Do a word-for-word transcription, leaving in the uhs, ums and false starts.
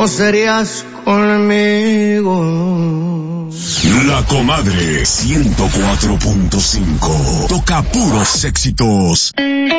¿cómo serías conmigo? La Comadre ciento cuatro punto cinco toca puros éxitos.